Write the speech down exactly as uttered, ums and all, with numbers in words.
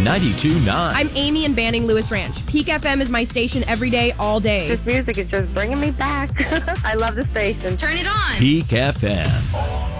ninety-two point nine. I'm Amy in Banning Lewis Ranch. Peak F M is my station every day, all day. This music is just bringing me back. I love the station. Turn it on. Peak F M.